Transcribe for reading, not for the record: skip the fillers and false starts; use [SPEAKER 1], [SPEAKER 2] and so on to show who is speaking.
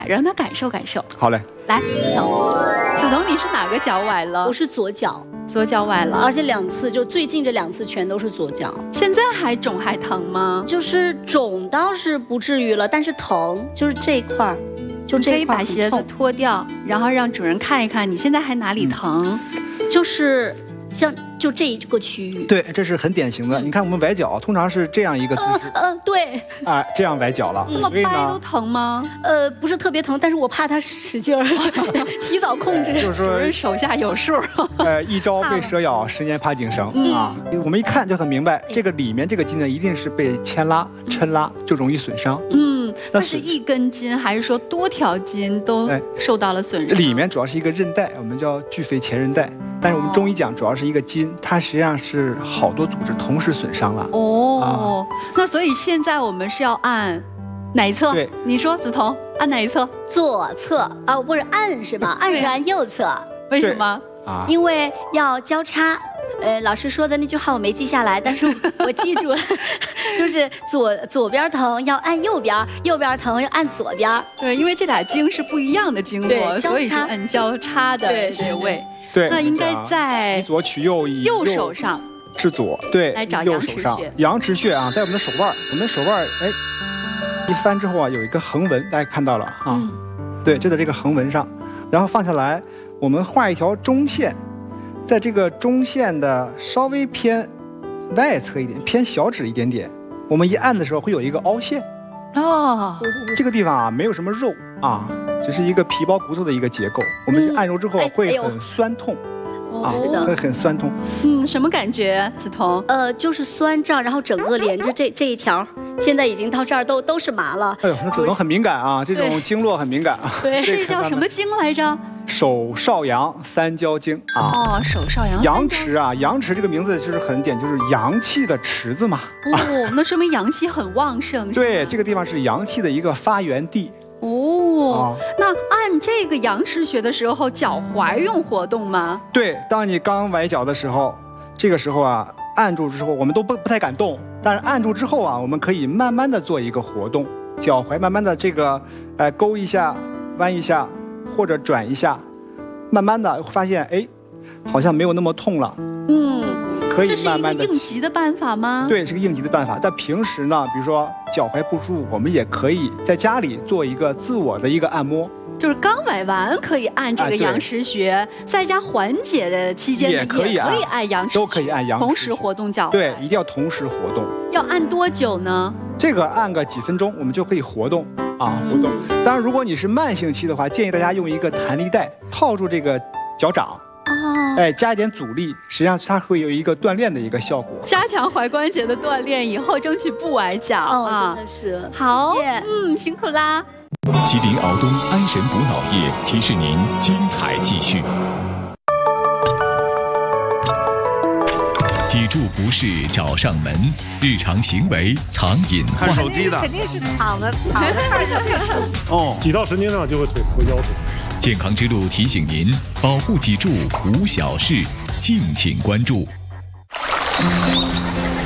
[SPEAKER 1] 让他感受感受。
[SPEAKER 2] 好嘞，
[SPEAKER 1] 来，子彤，你是哪个脚崴了？
[SPEAKER 3] 我是左脚，
[SPEAKER 1] 左脚崴了，
[SPEAKER 3] 而且2次，就最近这2次全都是左脚。
[SPEAKER 1] 现在还肿还疼吗？
[SPEAKER 3] 就是肿倒是不至于了，但是疼，就是这一块儿，就这一块。
[SPEAKER 1] 可以把鞋子脱掉，然后让主任看一看你现在还哪里疼。
[SPEAKER 3] 就是像就这一个区域。
[SPEAKER 2] 对，这是很典型的。你看我们崴脚通常是这样一个姿势。
[SPEAKER 3] 对。
[SPEAKER 2] 啊，这样崴脚了。
[SPEAKER 1] 这么掰都疼吗？
[SPEAKER 3] 不是特别疼，但是我怕他使劲儿，提早控制。
[SPEAKER 2] 就是说，
[SPEAKER 1] 主任手下有数。
[SPEAKER 2] 一朝被蛇咬，10年怕井绳啊。我们一看就很明白，这个里面这个筋呢，一定是被牵拉、抻拉，就容易损伤。
[SPEAKER 1] 那是一根筋，还是说多条筋都受到了损伤？
[SPEAKER 2] 里面主要是一个韧带，我们叫巨腓前韧带。但是我们中医讲，主要是一个筋，它实际上是好多组织同时损伤了。
[SPEAKER 1] 那所以现在我们是要按哪一侧？
[SPEAKER 2] 对，
[SPEAKER 1] 你说子彤按哪一侧？
[SPEAKER 3] 左侧啊，不是按是吧？按是按右侧。
[SPEAKER 1] 为什么？
[SPEAKER 3] 因为要交叉。老师说的那句话我没记下来，但是我记住了，就是左边疼要按右边，右边疼要按左边。
[SPEAKER 1] 对，因为这俩经是不一样的经络，所以是按交叉的穴位。
[SPEAKER 2] 对，
[SPEAKER 1] 那应该在
[SPEAKER 2] 以左取右，以
[SPEAKER 1] 右手上
[SPEAKER 2] 至左，对，
[SPEAKER 1] 来找
[SPEAKER 2] 右手上阳池穴啊，在我们的手腕，我们手腕一翻之后啊，有一个横纹，大家看到了啊，对，就在这个横纹上，然后放下来，我们画一条中线。在这个中线的稍微偏外侧一点，偏小指一点点，我们一按的时候会有一个凹陷。这个地方啊没有什么肉啊，只是一个皮包骨头的一个结构。我们按揉之后会很酸痛，会很酸痛。
[SPEAKER 1] 什么感觉，子彤？
[SPEAKER 3] 就是酸胀，然后整个连着这一条，现在已经到这儿都是麻了。
[SPEAKER 2] 哎呦，那子彤很敏感啊，这种经络很敏感啊。
[SPEAKER 1] 对，这叫什么经来着？
[SPEAKER 2] 手少阳三焦经啊。
[SPEAKER 1] 手少阳。
[SPEAKER 2] 阳池啊，阳池这个名字就是很点，就是阳气的池子嘛。
[SPEAKER 1] 那说明阳气很旺盛。
[SPEAKER 2] 对，这个地方是阳气的一个发源地。
[SPEAKER 1] 那按这个阳池穴的时候，脚踝用活动吗？
[SPEAKER 2] 对，当你刚崴脚的时候，这个时候啊，按住之后，我们都不太敢动，但是按住之后啊，我们可以慢慢的做一个活动，脚踝慢慢的这个，勾一下，弯一下，或者转一下，慢慢的发现，好像没有那么痛了。可以慢慢的。
[SPEAKER 1] 这是一个应急的办法吗？
[SPEAKER 2] 对，是个应急的办法。但平时呢，比如说脚踝不舒服，我们也可以在家里做一个自我的一个按摩。
[SPEAKER 1] 就是刚崴完可以按这个阳池穴，在家缓解的期间
[SPEAKER 2] 也可以
[SPEAKER 1] 按阳池穴，
[SPEAKER 2] 都可以按阳池穴，
[SPEAKER 1] 同时活动脚踝。
[SPEAKER 2] 对，一定要同时活动。
[SPEAKER 1] 要按多久呢？这
[SPEAKER 2] 个按个几分钟，我们就可以活动活动。当然，如果你是慢性期的话，建议大家用一个弹力带套住这个脚掌。加一点阻力，实际上它会有一个锻炼的一个效果，
[SPEAKER 1] 加强踝关节的锻炼，以后争取不崴脚
[SPEAKER 3] 真的是
[SPEAKER 1] 好，
[SPEAKER 3] 谢谢
[SPEAKER 1] 辛苦啦。
[SPEAKER 4] 吉林敖东安神补脑液提示您精彩继续。脊柱不适找上门，日常行为藏隐患。
[SPEAKER 5] 看手机的
[SPEAKER 6] 肯定是躺着看着这个
[SPEAKER 5] 挤到神经上就会腿和腰腿。
[SPEAKER 4] 健康之路提醒您，保护脊柱无小事，敬请关注。